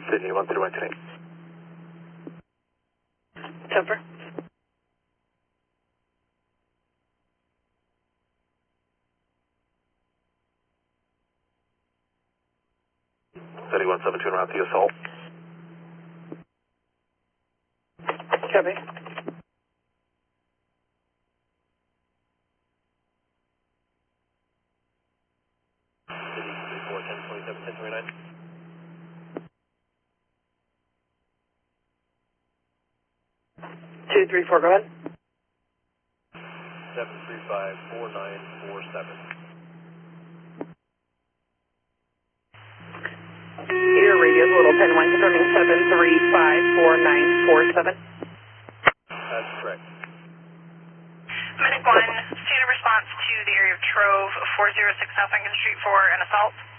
Sydney 13128. Temper. City 172 around the assault. Copy. City 341027 1029. 234, go ahead. 7354947. Your radio is a little pin 1 confirming 7354947. That's correct. Medic 1, standard response to the area of Trove, 406 South Lincoln Street for an assault.